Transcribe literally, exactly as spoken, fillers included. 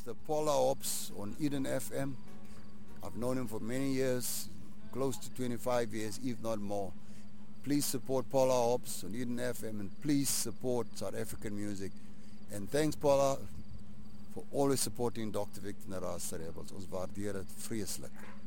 Mister Paula Hobbs on Eden F M. I've known him for many years, close to twenty-five years, if not more. Please support Paula Hobbs on Eden F M and please support South African music. And thanks Paula for always supporting Doctor Victor Nara's Cerebrals. Ons waardeer dit vreeslik.